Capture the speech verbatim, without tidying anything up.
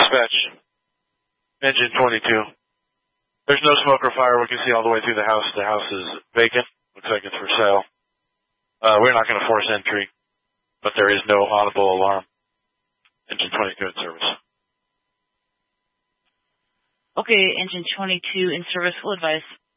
Dispatch. Engine twenty-two. There's no smoke or fire. We can see all the way through the house. The house is vacant. Looks like it's for sale. Uh, we're not going to force entry, but there is no audible alarm. Engine twenty-two in service. Okay, engine twenty-two in service. We'll advise